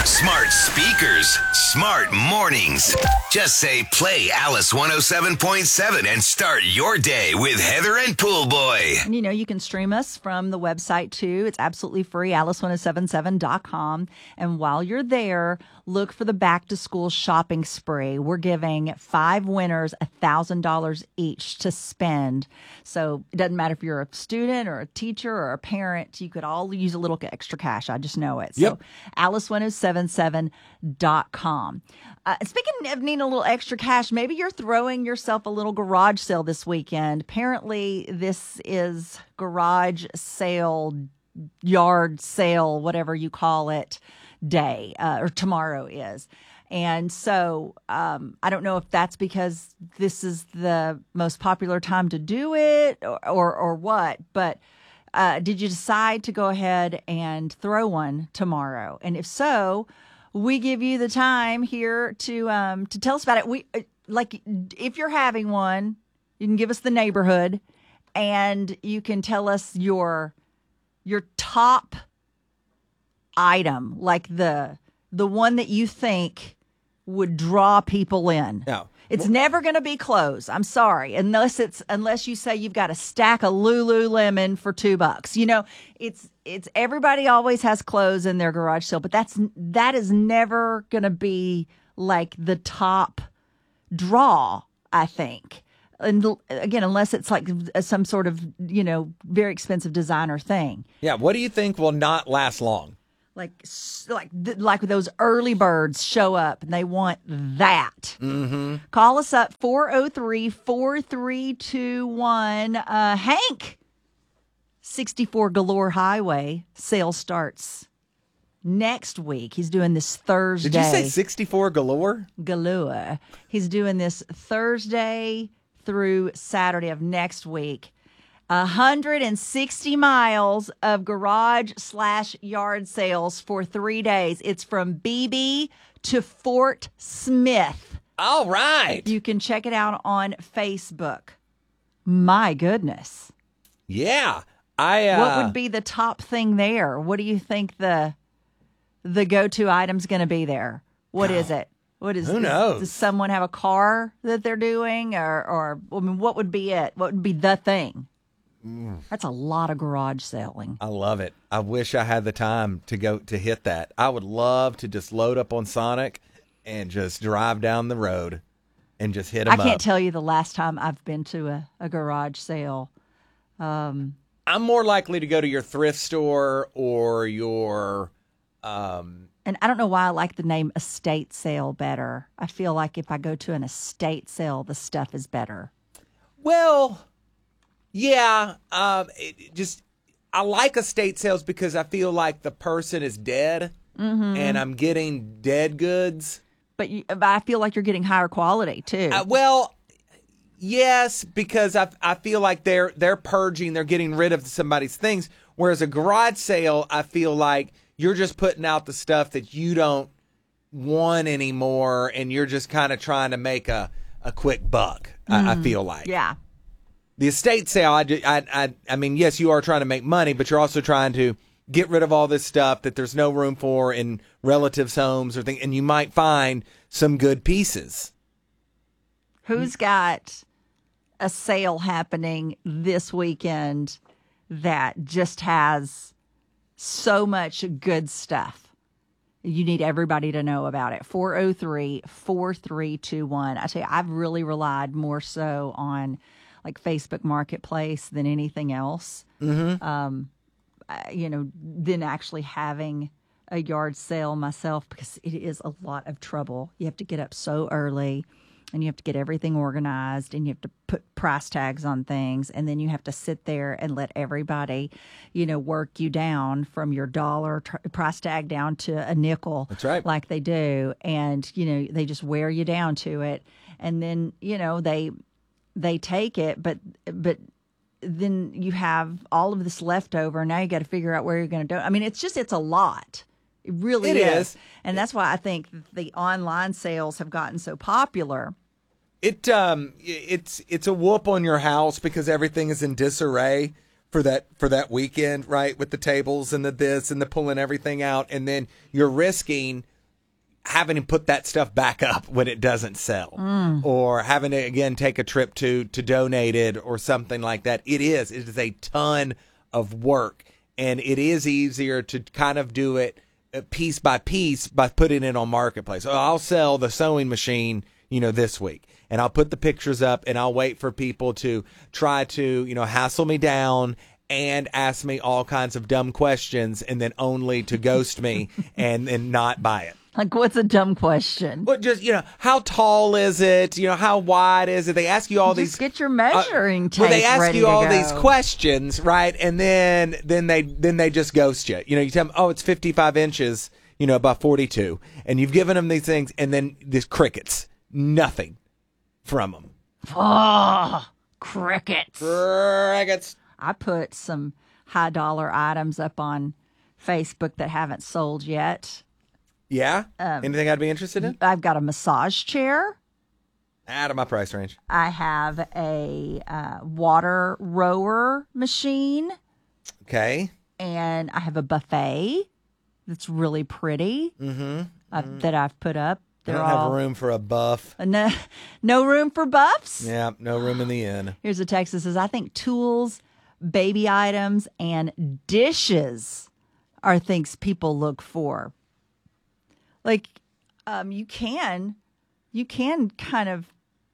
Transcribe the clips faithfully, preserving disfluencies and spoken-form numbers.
Smart speakers, smart mornings. Just say play Alice one oh seven point seven and start your day with Heather and Pool Boy. And you know, you can stream us from the website too. It's absolutely free, alice ten seventy-seven dot com. And while you're there, look for the back to school shopping spree. We're giving five winners one thousand dollars each to spend. So it doesn't matter if you're a student or a teacher or a parent, you could all use a little extra cash. I just know it. Yep. So alice ten seventy-seven dot com. Uh, speaking of needing a little extra cash, maybe you're throwing yourself a little garage sale this weekend. Apparently, this is garage sale, yard sale, whatever you call it, day, uh, or tomorrow is. And so um, I don't know if that's because this is the most popular time to do it or, or, or what, but uh, did you decide to go ahead and throw one tomorrow? And if so, we give you the time here to um, to tell us about it. We like if you're having one, you can give us the neighborhood, and you can tell us your your top item, like the the one that you think would draw people in. No. It's Well- never going to be clothes. I'm sorry, unless it's unless you say you've got a stack of Lululemon for two bucks. You know, it's it's everybody always has clothes in their garage sale, but that's that is never going to be like the top draw, I think. And again, unless it's like some sort of, you know, very expensive designer thing. Yeah, what do you think will not last long? Like, like, like those early birds show up and they want that. Mm-hmm. Call us up four oh three, four three two one. Uh, Hank, sixty-four Galore Highway sale starts next week. He's doing this Thursday. Did you say sixty-four galore? Galore. He's doing this Thursday through Saturday of next week. one hundred sixty miles of garage slash yard sales for three days. It's from Beebe to Fort Smith. All right. You can check it out on Facebook. My goodness. Yeah. I. Uh, What would be the top thing there? What do you think the the go-to item's going to be there? What is it? What is Who is- knows? Does someone have a car that they're doing, or or I mean, what would be it? What would be the thing? That's a lot of garage selling. I love it. I wish I had the time to go to hit that. I would love to just load up on Sonic and just drive down the road and just hit them I can't up. tell you the last time I've been to a, a garage sale. Um, I'm more likely to go to your thrift store or your. Um, and I don't know why I like the name estate sale better. I feel like if I go to an estate sale, the stuff is better. well, yeah. Um, it just I like estate sales because I feel like the person is dead, Mm-hmm. and I'm getting dead goods. But, you, but I feel like you're getting higher quality too. Uh, well, yes, because I I feel like they're they're purging, they're getting rid of somebody's things. Whereas a garage sale, I feel like you're just putting out the stuff that you don't want anymore, and you're just kind of trying to make a, a quick buck. I, I feel like yeah. the estate sale. I, ju- I I I mean, yes, you are trying to make money, but you're also trying to get rid of all this stuff that there's no room for in relatives' homes or things, and you might find some good pieces. Who's got a sale happening this weekend that just has so much good stuff? You need everybody to know about it. four oh three, four three two one. I tell you, I've really relied more so on like Facebook Marketplace than anything else. Mm-hmm. Um, uh, you know, than actually having a yard sale myself, because it is a lot of trouble. You have to get up so early, and you have to get everything organized, and you have to put price tags on things, and then you have to sit there and let everybody, you know, work you down from your dollar tr- price tag down to a nickel. That's right. Like they do, and you know, they just wear you down to it, and then you know they they take it, but but. then you have all of this leftover. Now you got to figure out where you're going to do it. I mean, it's just, it's a lot. It really It is. is. And that's why I think the online sales have gotten so popular. It um it's it's a whoop on your house because everything is in disarray for that for that weekend, right? With the tables and the this and the pulling everything out, and then you're risking having to put that stuff back up when it doesn't sell, mm. or having to again take a trip to to donate it or something like that. It is it is a ton of work, and it is easier to kind of do it piece by piece by putting it on Marketplace. So I'll sell the sewing machine, you know, this week, and I'll put the pictures up, and I'll wait for people to try to, you know, hassle me down and ask me all kinds of dumb questions, and then only to ghost me and and not buy it. Like, what's a dumb question? Well, just, you know, how tall is it? You know, how wide is it? They ask you all just these. Get your measuring uh, tape. Well, they ask ready you all go. these questions, right? And then then they then they just ghost you. You know, you tell them, oh, it's fifty-five inches, you know, by forty-two, and you've given them these things, and then these crickets, nothing from them. Oh, crickets. Crickets. I put some high dollar items up on Facebook that haven't sold yet. Yeah? Um, Anything I'd be interested in? I've got a massage chair. Out of my price range. I have a uh, water rower machine. Okay. And I have a buffet that's really pretty mm-hmm. Uh, mm-hmm. that I've put up. They're I don't all, have room for a buff. No, no room for buffs? Yeah, no room in the inn. Here's a text that says, I think tools, baby items, and dishes are things people look for. Like, um, you can, you can kind of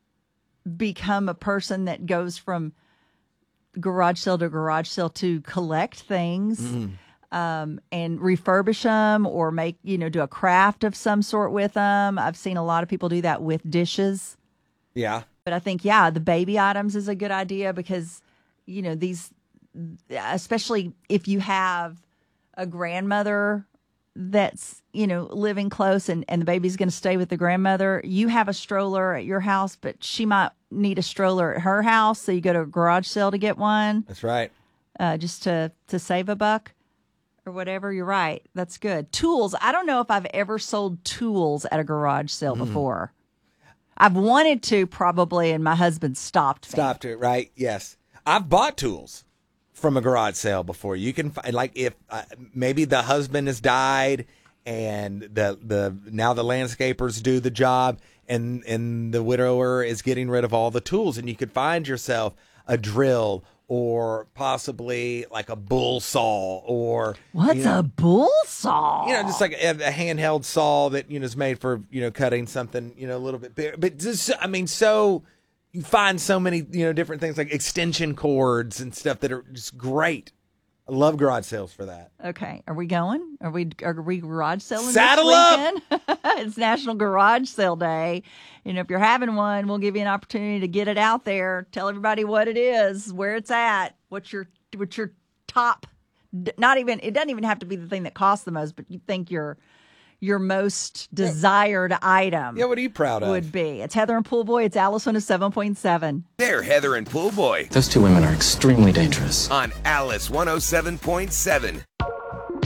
become a person that goes from garage sale to garage sale to collect things, mm. um, and refurbish them or make, you know, do a craft of some sort with them. I've seen a lot of people do that with dishes. Yeah. But I think, yeah, the baby items is a good idea because, you know, these, especially if you have a grandmother that's, you know, living close and, and the baby's going to stay with the grandmother, you have a stroller at your house, but she might need a stroller at her house. So you go to a garage sale to get one. That's right. Uh, just to, to save a buck or whatever. You're right. That's good. Tools. I don't know if I've ever sold tools at a garage sale mm. before. I've wanted to probably, and my husband stopped me. Stopped it, right? Yes. I've bought tools from a garage sale before. You can find, like, if uh, maybe the husband has died and the the now the landscapers do the job and and the widower is getting rid of all the tools, and you could find yourself a drill or possibly like a bull saw or what's you know, a bull saw? You know, just like a, a handheld saw that, you know, is made for, you know, cutting something, you know, a little bit bigger. But just, I mean, so you find so many, you know, different things like extension cords and stuff that are just great. I love garage sales for that. Okay. Are we going? Are we are we garage selling Saddle this weekend? Up! It's National Garage Sale Day. You know, if you're having one, we'll give you an opportunity to get it out there. Tell everybody what it is, where it's at, what's your what's your top, not even, it doesn't even have to be the thing that costs the most, but you think your your most desired yeah. item. Yeah, what are you proud of? Would be. It's Heather and Pool Boy. It's Alice one oh seven point seven. They're Heather and Pool Boy. Those two women are extremely dangerous. On Alice one oh seven point seven.